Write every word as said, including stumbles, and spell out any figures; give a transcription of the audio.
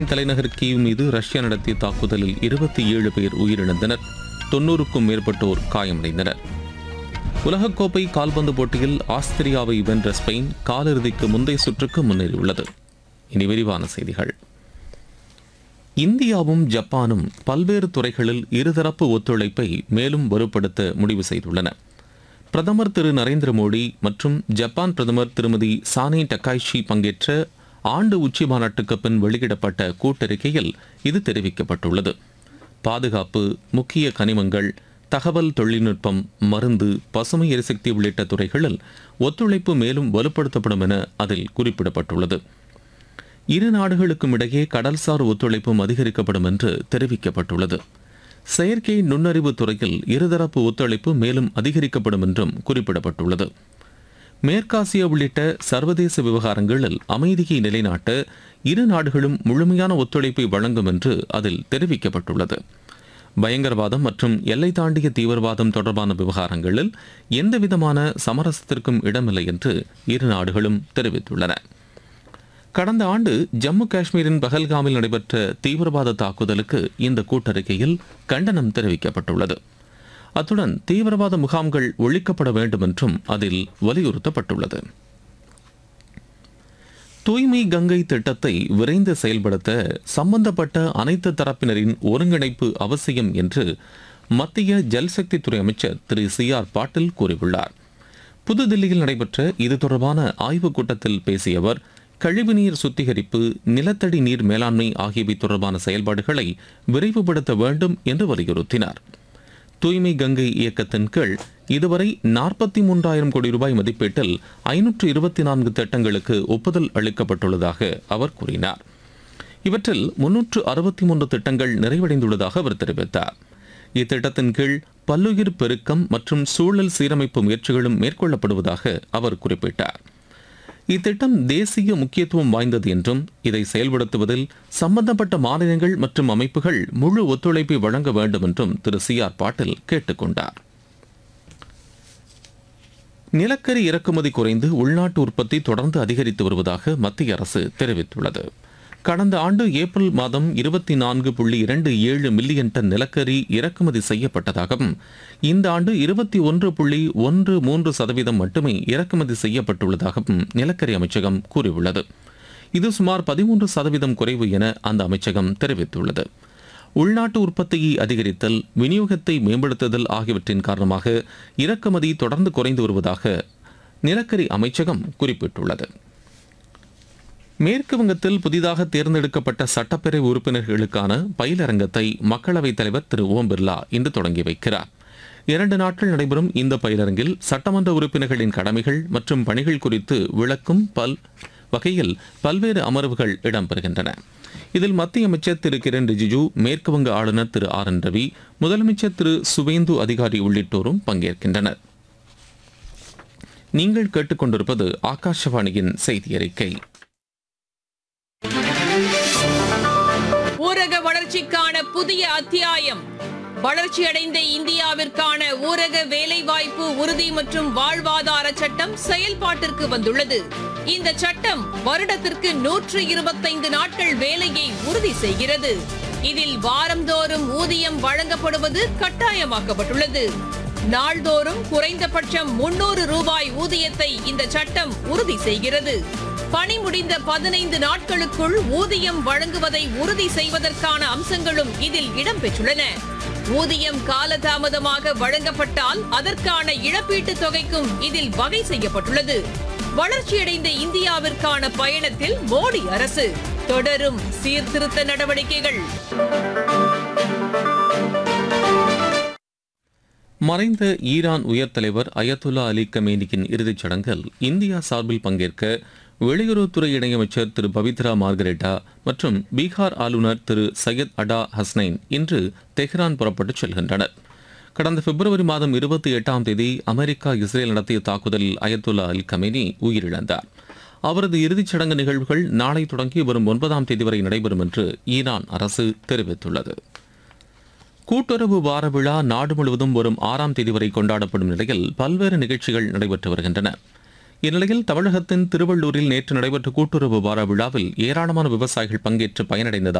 தலைநகர் கீவ் மீது ரஷ்யா நடத்திய தாக்குதலில் இருபத்தி ஏழு பேர் உயிரிழந்தனர், தொன்னூறுக்கும் மேற்பட்டோர் காயமடைந்தனர். உலகக்கோப்பை கால்பந்து போட்டியில் ஆஸ்திரியாவை வென்ற ஸ்பெயின் காலிறுதிக்கு முந்தைய சுற்றுக்கு முன்னேறியுள்ளது. இனி விரிவான செய்திகள். இந்தியாவும் ஜப்பானும் பல்வேறு துறைகளில் இருதரப்பு ஒத்துழைப்பை மேலும் வலுப்படுத்த முடிவு செய்துள்ளன. பிரதமர் திரு நரேந்திர மோடி மற்றும் ஜப்பான் பிரதமர் திருமதி சானே டக்காய்ஷி பங்கேற்ற ஆண்டு உச்சி மாநாட்டுக்கு பின் வெளியிடப்பட்ட கூட்டறிக்கையில் இது தெரிவிக்கப்பட்டுள்ளது. பாதுகாப்பு, முக்கிய கனிமங்கள், தகவல் தொழில்நுட்பம், மருந்து, பசுமை எரிசக்தி உள்ளிட்ட துறைகளில் ஒத்துழைப்பு மேலும் வலுப்படுத்தப்படும் என அதில் குறிப்பிடப்பட்டுள்ளது. இரு நாடுகளுக்கும் இடையே கடல்சார் ஒத்துழைப்பும் அதிகரிக்கப்படும் என்று தெரிவிக்கப்பட்டுள்ளது. செயற்கை நுண்ணறிவு துறையில் இருதரப்பு ஒத்துழைப்பு மேலும் அதிகரிக்கப்படும் என்றும் குறிப்பிடப்பட்டுள்ளது. மேற்காசியா உள்ளிட்ட சர்வதேச விவகாரங்களில் அமைதியை நிலைநாட்ட இரு நாடுகளும் முழுமையான ஒத்துழைப்பை வழங்கும் என்று அதில் தெரிவிக்கப்பட்டுள்ளது. பயங்கரவாதம் மற்றும் எல்லை தாண்டிய தீவிரவாதம் தொடர்பான விவகாரங்களில் எந்தவிதமான சமரசத்திற்கும் இடமில்லை என்று இரு நாடுகளும் தெரிவித்துள்ளன. கடந்த ஆண்டு ஜம்மு காஷ்மீரின் பஹல்காமில் நடைபெற்ற தீவிரவாத தாக்குதலுக்கு இந்த கூட்டறிக்கையில் கண்டனம் தெரிவிக்கப்பட்டுள்ளது. அத்துடன் தீவிரவாத முகாம்கள் ஒழிக்கப்பட வேண்டும் என்றும் அதில் வலியுறுத்தப்பட்டுள்ளது. தூய்மை கங்கை திட்டத்தை விரைந்து செயல்படுத்த சம்பந்தப்பட்ட அனைத்து தரப்பினரின் ஒருங்கிணைப்பு அவசியம் என்று மத்திய ஜல்சக்தித்துறை அமைச்சர் திரு சி ஆர் பாட்டீல் கூறியுள்ளார். புதுதில்லியில் நடைபெற்ற இது தொடர்பான ஆய்வுக் கூட்டத்தில் பேசிய அவர், கழிவுநீர் சுத்திகரிப்பு, நிலத்தடி நீர் மேலாண்மை ஆகியவை தொடர்பான செயல்பாடுகளை விரைவுபடுத்த வேண்டும் என்று வலியுறுத்தினார். தூய்மை கங்கை இயக்கத்தின் கீழ் இதுவரை நாற்பத்தி மூன்றாயிரம் கோடி ரூபாய் மதிப்பீட்டில் ஐநூற்று இருபத்தி நான்கு திட்டங்களுக்கு ஒப்புதல் அளிக்கப்பட்டுள்ளதாக அவர் கூறினார். இவற்றில் முன்னூற்று அறுபத்தி மூன்று திட்டங்கள் நிறைவடைந்துள்ளதாக அவர் தெரிவித்தார். இத்திட்டத்தின் கீழ் பல்லுயிர் பெருக்கம் மற்றும் சூழல் சீரமைப்பு முயற்சிகளும் மேற்கொள்ளப்படுவதாக அவர் குறிப்பிட்டார். இத்திட்டம் தேசிய முக்கியத்துவம் வாய்ந்தது என்றும் இதை செயல்படுத்துவதில் சம்பந்தப்பட்ட மாநிலங்கள் மற்றும் அமைப்புகள் முழு ஒத்துழைப்பை வழங்க வேண்டும் என்றும் திரு சி ஆர் பாட்டீல் கேட்டுக்கொண்டார். நிலக்கரி இறக்குமதி குறைந்து உள்நாட்டு உற்பத்தி தொடர்ந்து அதிகரித்து வருவதாக மத்திய அரசு தெரிவித்துள்ளது. கடந்த ஆண்டு ஏப்ரல் மாதம் இருபத்தி நான்கு புள்ளி இரண்டு ஏழு மில்லியன் டன் நிலக்கரி இறக்குமதி செய்யப்பட்டதாகவும் இந்த ஆண்டு இருபத்தி ஒன்று புள்ளி ஒன்று மூன்று சதவீதம் மட்டுமே இறக்குமதி செய்யப்பட்டுள்ளதாகவும் நிலக்கரி அமைச்சகம் கூறியுள்ளது. இது சுமார் பதிமூன்று சதவீதம் குறைவு என அந்த அமைச்சகம் தெரிவித்துள்ளது. உள்நாட்டு உற்பத்தியை அதிகரித்தல், விநியோகத்தை மேம்படுத்துதல் ஆகியவற்றின் காரணமாக இறக்குமதி தொடர்ந்து குறைந்து வருவதாக நிலக்கரி அமைச்சகம் குறிப்பிட்டுள்ளது. மேற்கு வங்கத்தில் புதிதாக தேர்ந்தெடுக்கப்பட்ட சட்டப்பேரவை உறுப்பினர்களுக்கான பயிலரங்கத்தை மக்களவைத் தலைவர் திரு ஓம் பிர்லா இன்று தொடங்கி வைக்கிறார். இரண்டு நாட்கள் நடைபெறும் இந்த பயிலரங்கில் சட்டமன்ற உறுப்பினர்களின் கடமைகள் மற்றும் பணிகள் குறித்து விளக்கும் பல் வகையில் பல்வேறு அமர்வுகள் இடம்பெறுகின்றன. இதில் மத்திய அமைச்சர் திரு கிரண் ரிஜிஜு, மேற்குவங்க ஆளுநர் திரு ஆர் என் ரவி, முதலமைச்சர் திரு சுவேந்து அதிகாரி உள்ளிட்டோரும் பங்கேற்கின்றனர். நீங்கள் கேட்டுக்கொண்டிருப்பது ஆகாஷவாணியின் செய்தி அறிக்கை. ஊரக வளர்ச்சிக்கான புதிய அத்தியாயம். வளர்ச்சியடைந்த இந்தியாவிற்கான ஊரக வேலைவாய்ப்பு உறுதி மற்றும் வாழ்வாதார சட்டம் செயல்பாட்டிற்கு வந்துள்ளது. இந்த சட்டம் வருடத்திற்கு நூற்று இருபத்தைந்து நாட்கள் வேலையை உறுதி செய்கிறது. இதில் வாரந்தோறும் ஊதியம் வழங்கப்படுவது கட்டாயமாக்கப்பட்டுள்ளது. நாள்தோறும் குறைந்தபட்சம் முன்னூறு ரூபாய் ஊதியத்தை இந்த சட்டம் உறுதி செய்கிறது. பணி முடிந்த பதினைந்து நாட்களுக்குள் ஊதியம் வழங்குவதை உறுதி செய்வதற்கான அம்சங்களும் இதில் இடம்பெற்றுள்ளன. ஊதியம் காலதாமதமாக வழங்கப்பட்டால் அதற்கான இழப்பீட்டுத் தொகைக்கும் இதில் வகை செய்யப்பட்டுள்ளது. வளர்ச்சியடைந்த இந்தியாவிற்கான பயணத்தில் மோடி அரசு தொடரும் சீர்திருத்த நடவடிக்கைகள். மறைந்த ஈரான் உயர் தலைவர் அயத்துல்லா அலி கமேனியின் இறுதிச் சடங்கில் இந்தியா சார்பில் பங்கேற்க வெளியுறவுத்துறை இணையமைச்சர் திரு பவித்ரா மார்கரெட்டா மற்றும் பீகார் ஆளுநர் திரு சையத் அடா ஹஸ்னைன் இன்று தெஹ்ரான் புறப்பட்டுச் செல்கின்றனர். கடந்த பிப்ரவரி மாதம் இருபத்தி எட்டாம் தேதி அமெரிக்கா இஸ்ரேல் நடத்திய தாக்குதலில் அயத்துல்லா அலி கமேனி உயிரிழந்தார். அவரது இறுதிச் சடங்கு நிகழ்வுகள் நாளை தொடங்கி வரும் ஒன்பதாம் தேதி வரை நடைபெறும் என்று ஈரான் அரசு தெரிவித்துள்ளது. கூட்டுறவு வார விழா நாடு முழுவதும் வரும் ஆறாம் தேதி வரை கொண்டாடப்படும் நிலையில் பல்வேறு நிகழ்ச்சிகள் நடைபெற்று வருகின்றன. இந்நிலையில் தமிழகத்தின் திருவள்ளூரில் நேற்று நடைபெற்ற கூட்டுறவு வார விழாவில் ஏராளமான விவசாயிகள் பங்கேற்று பயனடைந்ததாக